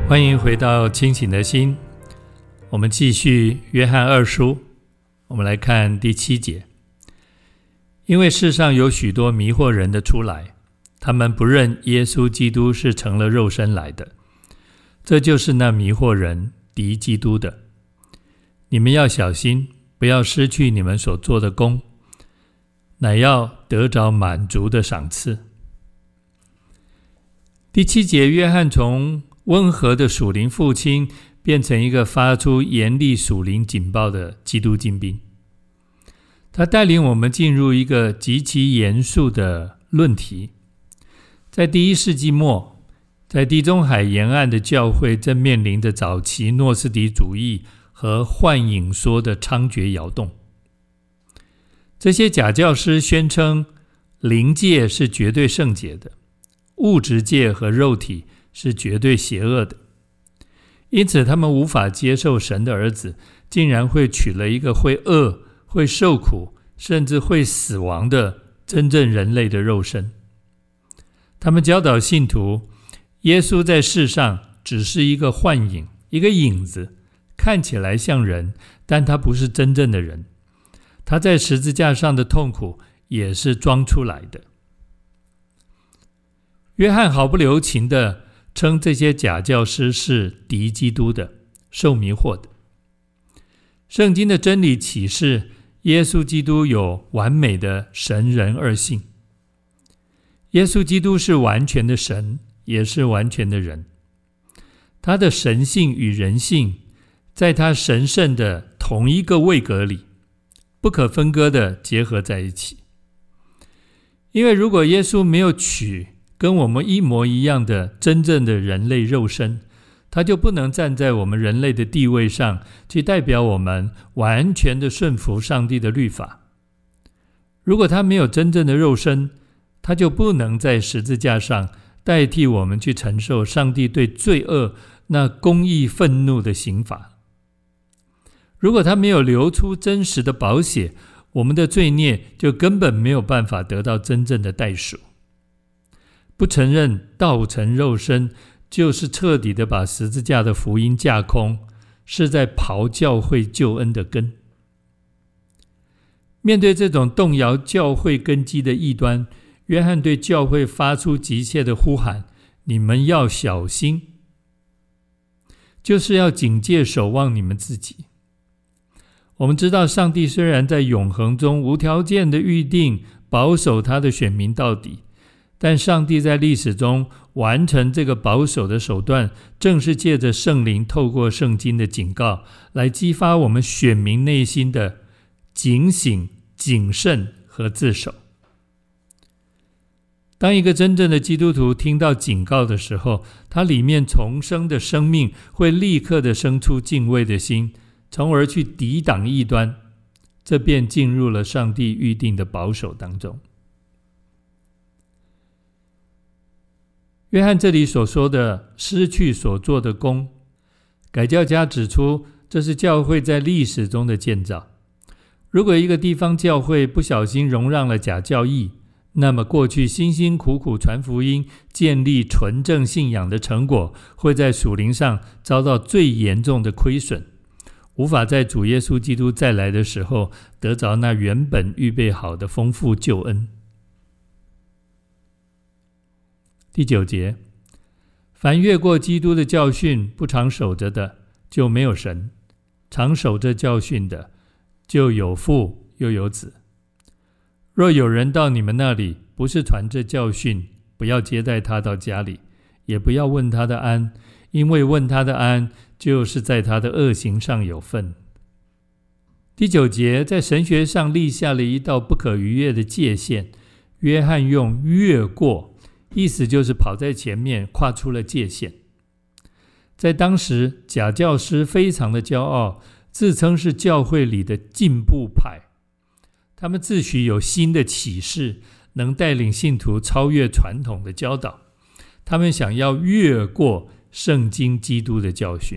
欢迎回到清醒的心，我们继续约翰二书，我们来看第7节。因为世上有许多迷惑人的出来，他们不认耶稣基督是成了肉身来的，这就是那迷惑人敌基督的。你们要小心，不要失去你们所做的工，乃要得着满足的赏赐。第7节，约翰从温和的属灵父亲变成一个发出严厉属灵警报的基督精兵。他带领我们进入一个极其严肃的论题。在第1世纪末，在地中海沿岸的教会正面临着早期诺斯底主义和幻影说的猖獗摇动。这些假教师宣称灵界是绝对圣洁的，物质界和肉体是绝对邪恶的，因此他们无法接受神的儿子竟然会取了一个会饿、会受苦，甚至会死亡的真正人类的肉身。他们教导信徒，耶稣在世上只是一个幻影，一个影子，看起来像人，但他不是真正的人。他在十字架上的痛苦也是装出来的。约翰毫不留情地称这些假教师是敌基督的，受迷惑的。圣经的真理启示耶稣基督有完美的神人二性。耶稣基督是完全的神，也是完全的人。他的神性与人性在他神圣的同一个位格里，不可分割的结合在一起。因为如果耶稣没有取跟我们一模一样的真正的人类肉身，他就不能站在我们人类的地位上去代表我们完全的顺服上帝的律法。如果他没有真正的肉身，他就不能在十字架上代替我们去承受上帝对罪恶那公义愤怒的刑罚。如果他没有流出真实的宝血，我们的罪孽就根本没有办法得到真正的代赎。不承认道成肉身，就是彻底的把十字架的福音架空，是在刨教会救恩的根。面对这种动摇教会根基的异端，约翰对教会发出急切的呼喊：你们要小心，就是要警戒守望你们自己。我们知道上帝虽然在永恒中无条件的预定保守他的选民到底，但上帝在历史中完成这个保守的手段，正是借着圣灵透过圣经的警告，来激发我们选民内心的警醒、谨慎和自守。当一个真正的基督徒听到警告的时候，他里面重生的生命会立刻的生出敬畏的心，从而去抵挡异端，这便进入了上帝预定的保守当中。约翰这里所说的失去所做的功，改教家指出，这是教会在历史中的建造。如果一个地方教会不小心容让了假教义，那么过去辛辛苦苦传福音、建立纯正信仰的成果，会在属灵上遭到最严重的亏损，无法在主耶稣基督再来的时候得着那原本预备好的丰富救恩。第9节，凡越过基督的教训不常守着的，就没有神；常守着教训的，就有父又有子。若有人到你们那里，不是传这教训，不要接待他到家里，也不要问他的安，因为问他的安，就是在他的恶行上有份。第9节在神学上立下了一道不可逾越的界限，约翰用越过，意思就是跑在前面，跨出了界限。在当时，假教师非常的骄傲，自称是教会里的进步派，他们自诩有新的启示，能带领信徒超越传统的教导。他们想要越过圣经基督的教训。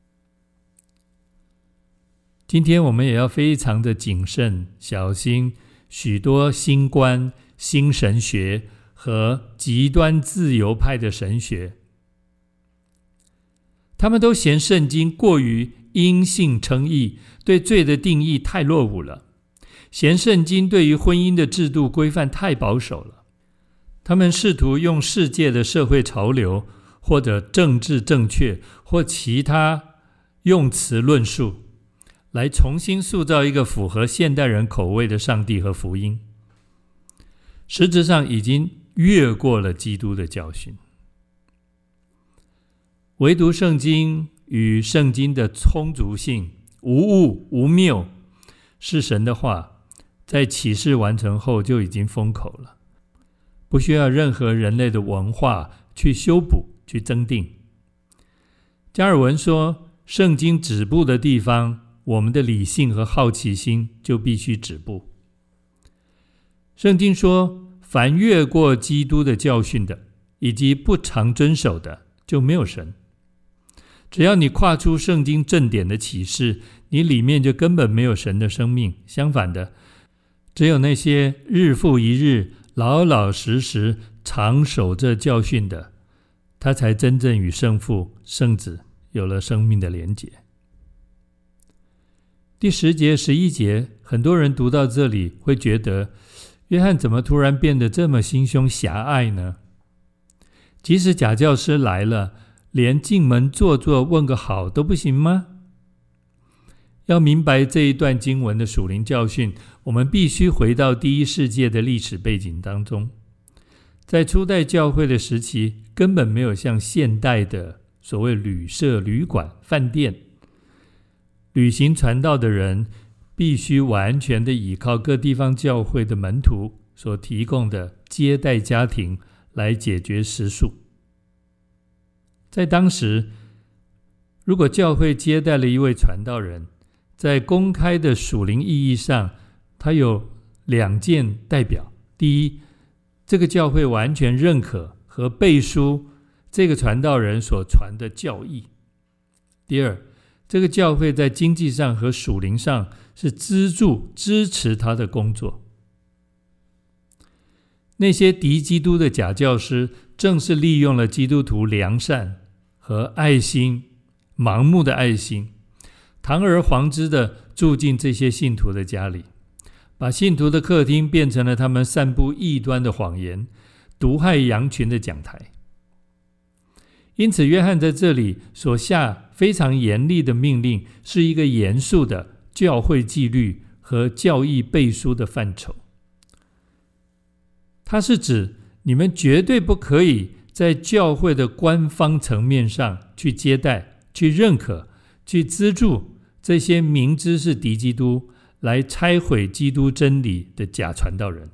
今天我们也要非常的谨慎小心，许多新观、新神学和极端自由派的神学， 他们都嫌圣经过于因信称义，对罪的定义太落伍了，嫌圣经对于婚姻的制度规范太保守了。他们试图用世界的社会潮流，或者政治正确，或其他用词论述，来重新塑造一个符合现代人口味的上帝和福音，实质上已经越过了基督的教训。唯独圣经与圣经的充足性、无误无谬，是神的话，在启示完成后就已经封口了，不需要任何人类的文化去修补、去增订。加尔文说，圣经止步的地方，我们的理性和好奇心就必须止步。圣经说，凡越过基督的教训的，以及不常遵守的，就没有神。只要你跨出圣经正典的启示，你里面就根本没有神的生命。相反的，只有那些日复一日、老老实实常守这教训的，他才真正与圣父、圣子有了生命的连结。第10节、11节，很多人读到这里会觉得，约翰怎么突然变得这么心胸狭隘呢？即使假教师来了，连进门坐坐问个好都不行吗？要明白这一段经文的属灵教训，我们必须回到第一世界的历史背景当中。在初代教会的时期，根本没有像现代的所谓旅社、旅馆、饭店。旅行传道的人必须完全的依靠各地方教会的门徒所提供的接待家庭来解决食宿。在当时，如果教会接待了一位传道人，在公开的属灵意义上，他有2件代表。第一，这个教会完全认可和背书这个传道人所传的教义。第二，这个教会在经济上和属灵上是资助支持他的工作。那些敌基督的假教师正是利用了基督徒良善和爱心、盲目的爱心，堂而皇之的住进这些信徒的家里，把信徒的客厅变成了他们散布异端的谎言、毒害羊群的讲台。因此，约翰在这里所下非常严厉的命令，是一个严肃的教会纪律和教义背书的范畴。它是指你们绝对不可以在教会的官方层面上去接待、去认可、去资助这些明知是敌基督、来拆毁基督真理的假传道人。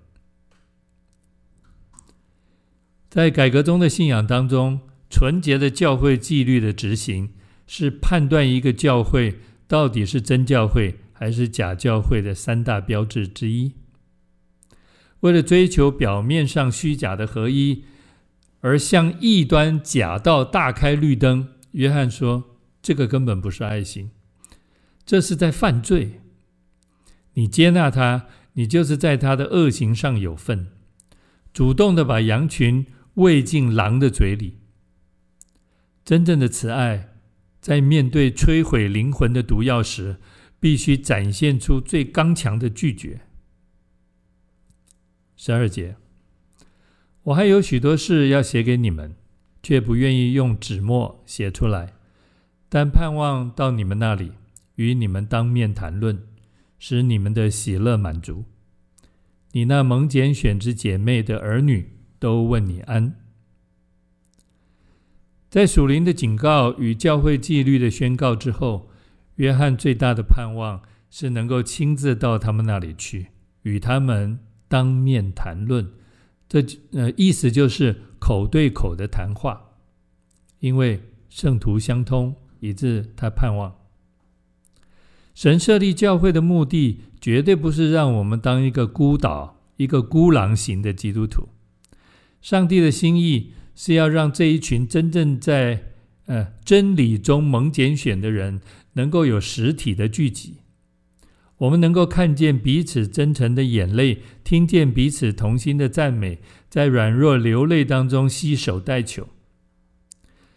在改革中的信仰当中，纯洁的教会纪律的执行，是判断一个教会到底是真教会还是假教会的3大标志之一。为了追求表面上虚假的合一，而向异端假道大开绿灯，约翰说，这个根本不是爱心，这是在犯罪。你接纳他，你就是在他的恶行上有份，主动的把羊群喂进狼的嘴里。真正的慈爱，在面对摧毁灵魂的毒药时，必须展现出最刚强的拒绝。12节，我还有许多事要写给你们，却不愿意用纸墨写出来，但盼望到你们那里，与你们当面谈论，使你们的喜乐满足。你那蒙拣选之姐妹的儿女都问你安。在属灵的警告与教会纪律的宣告之后，约翰最大的盼望是能够亲自到他们那里去，与他们当面谈论。这意思就是口对口的谈话，因为圣徒相通，以致他盼望。神设立教会的目的，绝对不是让我们当一个孤岛、一个孤狼型的基督徒。上帝的心意是要让这一群真正在真理中蒙拣选的人，能够有实体的聚集。我们能够看见彼此真诚的眼泪，听见彼此同心的赞美，在软弱流泪当中携手代求。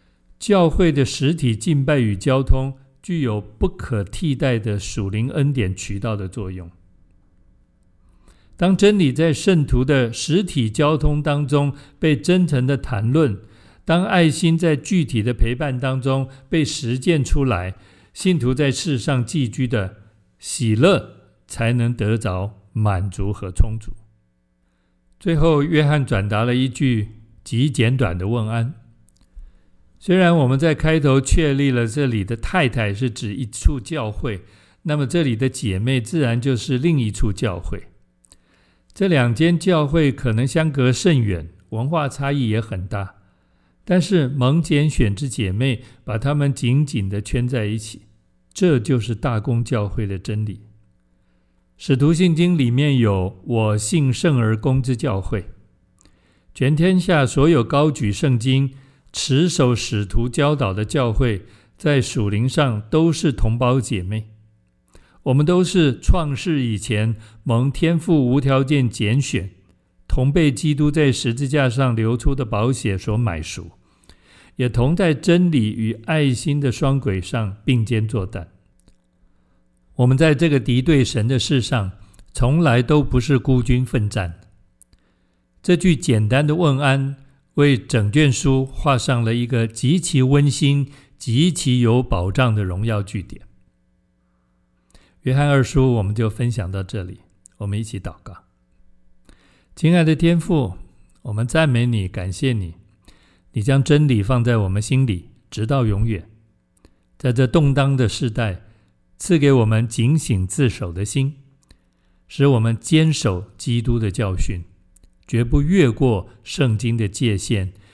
教会的实体敬拜与交通具有不可替代的属灵恩典渠道的作用。当真理在圣徒的实体交通当中被真诚的谈论，当爱心在具体的陪伴当中被实践出来，信徒在世上寄居的喜乐才能得着满足和充足。最后，约翰转达了一句极简短的问安。虽然我们在开头确立了这里的太太是指一处教会，那么这里的姐妹自然就是另一处教会。这两间教会可能相隔甚远，文化差异也很大，但是蒙拣选之姐妹把她们紧紧地圈在一起，这就是大公教会的真理。使徒信经里面有我信圣而公之教会，全天下所有高举圣经、持守使徒教导的教会，在属灵上都是同胞姐妹。我们都是创世以前蒙天父无条件拣选，同被基督在十字架上流出的宝血所买赎，也同在真理与爱心的双轨上并肩作战。我们在这个敌对神的事上，从来都不是孤军奋战。这句简单的问安，为整卷书画上了一个极其温馨、极其有保障的荣耀句点。约翰二书我们就分享到这里，我们一起祷告。亲爱的天父，我们赞美你，感谢你，你将真理放在我们心里，直到永远。在这动荡的世代，赐给我们警醒自守的心，使我们坚守基督的教训，绝不越过圣经的界限，